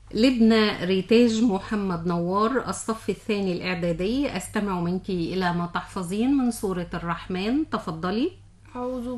لبنى ريتاج محمد نوار، الصف الثاني الإعدادي. أستمع منك إلى ما تحفظين من سورة الرحمن، تفضلي. أعوذ